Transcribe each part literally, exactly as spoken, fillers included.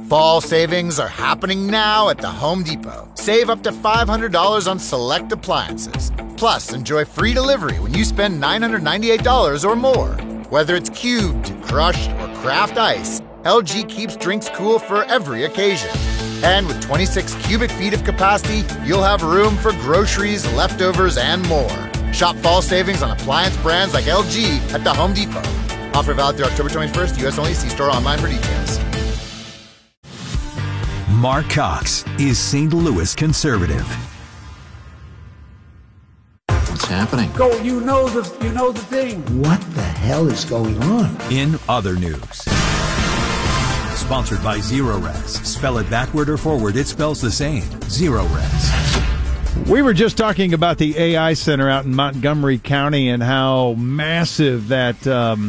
Fall savings are happening now at the Home Depot. Save up to five hundred dollars on select appliances. Plus, enjoy free delivery when you spend nine hundred ninety-eight dollars or more. Whether it's cubed, crushed, or craft ice, L G keeps drinks cool for every occasion. And with twenty-six cubic feet of capacity, you'll have room for groceries, leftovers, and more. Shop fall savings on appliance brands like L G at the Home Depot. Offer valid through October twenty-first, U S only. See store online for details. Mark Cox is Saint Louis conservative. What's happening? Go, you know the you know the thing. What the hell is going on? In other news. Sponsored by Zero Res. Spell it backward or forward, it spells the same. Zero Res. We were just talking about the A I Center out in Montgomery County and how massive that um,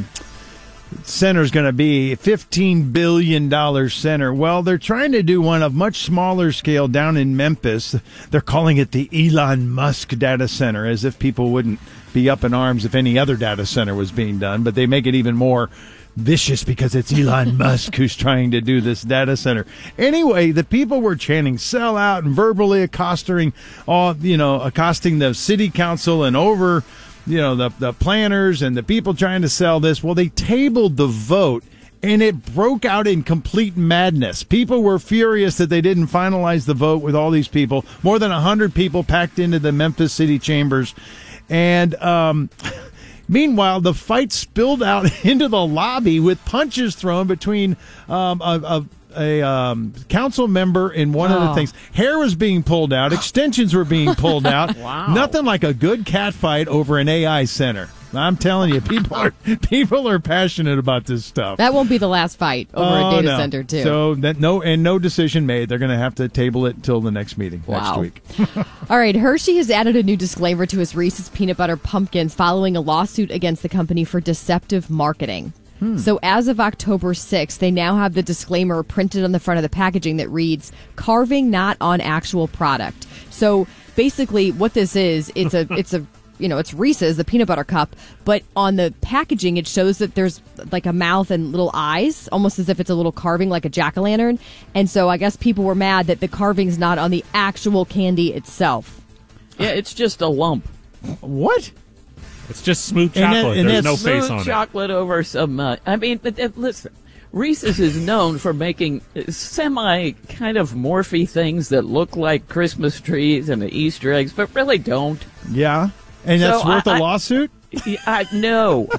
center is going to be. fifteen billion dollars center. Well, they're trying to do one of much smaller scale down in Memphis. They're calling it the Elon Musk Data Center, as if people wouldn't be up in arms if any other data center was being done. But they make it even more vicious because it's Elon Musk who's trying to do this data center. Anyway, the people were chanting "sell out" and verbally accosting all, you know, accosting the city council and over, you know, the the planners and the people trying to sell this. Well, they tabled the vote and it broke out in complete madness. People were furious that they didn't finalize the vote with all these people. More than one hundred people packed into the Memphis city chambers. And, um, meanwhile, the fight spilled out into the lobby with punches thrown between um, a, a, a um, council member and one oh. of the things. Hair was being pulled out. Extensions were being pulled out. Wow. Nothing like a good cat fight over an A I center. I'm telling you, people are people are passionate about this stuff. That won't be the last fight over oh, a data no. center, too. So that no and no decision made. They're going to have to table it until the next meeting Wow. next week. All right, Hershey has added a new disclaimer to his Reese's Peanut Butter Pumpkins following a lawsuit against the company for deceptive marketing. Hmm. So as of October sixth, they now have the disclaimer printed on the front of the packaging that reads, "Carving not on actual product." So basically what this is, it's a it's a you know, it's Reese's, the peanut butter cup, but on the packaging, it shows that there's like a mouth and little eyes, almost as if it's a little carving like a jack-o'-lantern. And so I guess people were mad that the carving's not on the actual candy itself. Yeah, it's just a lump. What? It's just smooth And chocolate. that- and There's no that's face Smooth on chocolate over some, uh, I mean, but, uh, listen, Reese's is known for making semi kind of morphy things that look like Christmas trees and Easter eggs, but really don't. Yeah. And that's So worth I- a lawsuit? I, I no.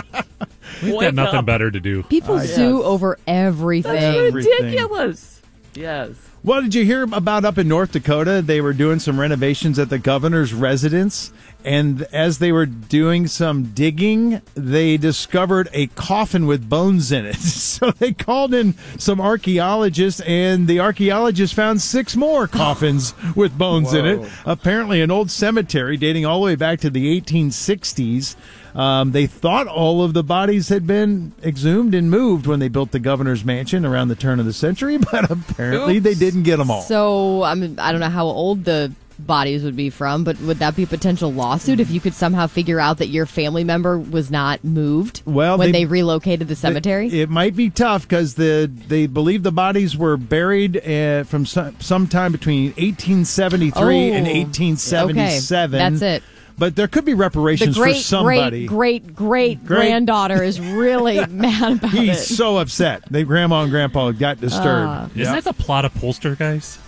We've Wake got nothing up. better to do. People Uh, sue yes. over everything. That's Everything. ridiculous. Yes. Well, did you hear about up in North Dakota? They were doing some renovations at the governor's residence, and as they were doing some digging, they discovered a coffin with bones in it. So they called in some archaeologists, and the archaeologists found six more coffins with bones in it. Apparently an old cemetery dating all the way back to the eighteen sixties. Um, they thought all of the bodies had been exhumed and moved when they built the governor's mansion around the turn of the century, but apparently Oops. they didn't get them all. So I mean, I don't know how old the bodies would be from, but would that be a potential lawsuit if you could somehow figure out that your family member was not moved Well, when they- they, relocated the cemetery? It might be tough because the they believe the bodies were buried uh, from some, sometime between eighteen seventy-three Oh, and eighteen seventy-seven. Okay, that's it. But there could be The reparations great, for somebody. great, great, great Great. granddaughter is really mad about He's it. so upset. They grandma and grandpa got disturbed. Uh, Isn't that the plot of Poltergeist?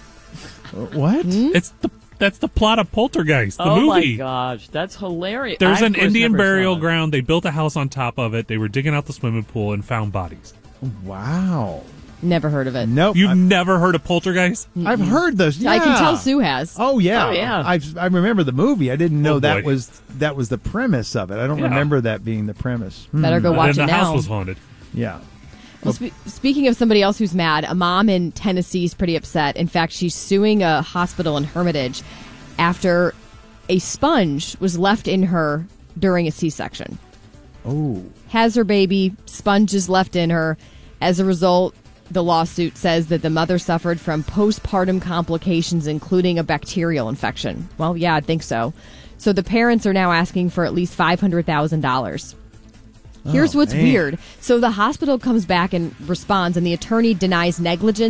What? It's the that's the plot of Poltergeist, the oh movie. my gosh, that's hilarious. There's I, an of course, Indian never burial saw it. ground. They built a house on top of it. They were digging out the swimming pool and found bodies. Wow. Never heard of it. Nope. You've I've, never heard of Poltergeist? I've heard this. Yeah. I can tell Sue has. Oh yeah. Oh, yeah. I've, I remember the movie. I didn't know Oh, that boy. was that was the premise of it. I don't Yeah. remember that being the premise. Hmm. Better go And watch then it the now. house was haunted. Yeah. Well, spe- speaking of somebody else who's mad, a mom in Tennessee is pretty upset. In fact, she's suing a hospital in Hermitage after a sponge was left in her during a C-section. Oh. Has her baby, sponge is left in her. As a result, the lawsuit says that the mother suffered from postpartum complications, including a bacterial infection. Well, yeah, I think so. So the parents are now asking for at least five hundred thousand dollars. Here's Oh, what's man. weird. So the hospital comes back and responds, and the attorney denies negligence